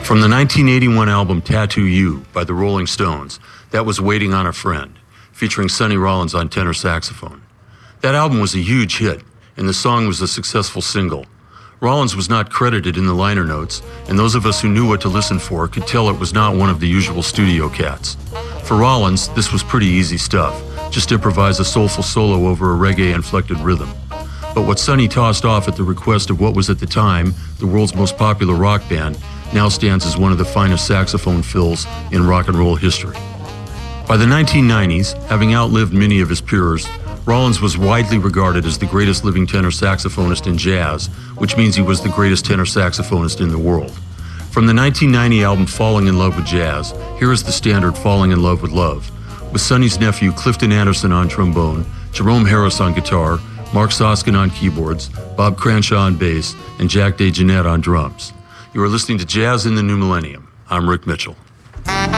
From the 1981 album Tattoo You by the Rolling Stones, that was Waiting on a Friend, featuring Sonny Rollins on tenor saxophone. That album was a huge hit, and the song was a successful single. Rollins was not credited in the liner notes, and those of us who knew what to listen for could tell it was not one of the usual studio cats. For Rollins, this was pretty easy stuff. Just improvise a soulful solo over a reggae-inflected rhythm. But what Sonny tossed off at the request of what was at the time the world's most popular rock band now stands as one of the finest saxophone fills in rock and roll history. By the 1990s, having outlived many of his peers, Rollins was widely regarded as the greatest living tenor saxophonist in jazz, which means he was the greatest tenor saxophonist in the world. From the 1990 album Falling in Love with Jazz, here is the standard Falling in Love with Love, with Sonny's nephew Clifton Anderson on trombone, Jerome Harris on guitar, Mark Soskin on keyboards, Bob Cranshaw on bass, and Jack DeJohnette on drums. You are listening to Jazz in the New Millennium. I'm Rick Mitchell.